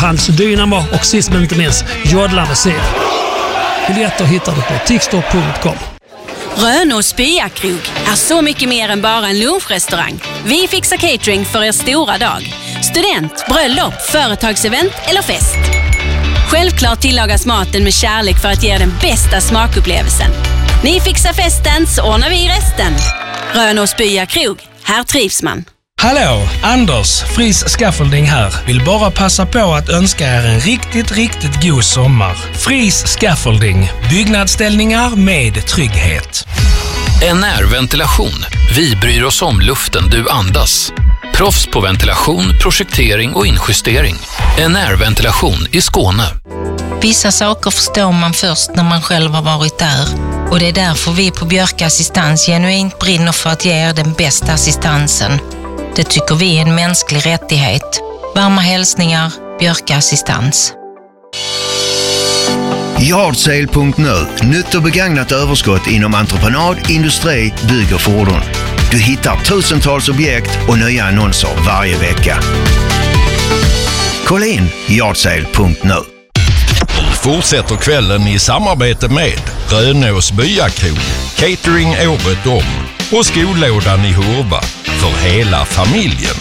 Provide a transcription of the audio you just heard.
Hans Dynamo och sist men inte minst Jodla Museet. Biljetter hittar du på tixter.com. Rönås Byakrog är så mycket mer än bara en lunchrestaurang. Vi fixar catering för er stora dag. Student, bröllop, företagsevent eller fest. Självklart tillagas maten med kärlek för att ge den bästa smakupplevelsen. Ni fixar festen så ordnar vi resten. Rönås Byakrog, här trivs man. Hallå, Anders, Fris Scaffolding här. Vill bara passa på att önska er en riktigt god sommar. Fris Scaffolding, byggnadsställningar med trygghet. NR Ventilation. Vi bryr oss om luften du andas. Proffs på ventilation, projektering och injustering. NR Ventilation i Skåne. Vissa saker förstår man först när man själv har varit där. Och det är därför vi på Björk Assistans genuint brinner för att ge er den bästa assistansen. Det tycker vi är en mänsklig rättighet. Varma hälsningar, Björk Assistans. Yardsale.nu. Nytt och begagnat överskott inom entreprenad, industri, bygg och fordon. Du hittar tusentals objekt och nya annonser varje vecka. Kolla in Yardsale.nu. Fortsätter kvällen i samarbete med Rönås Byakrog, catering året om och skolådan i Hurva för hela familjen.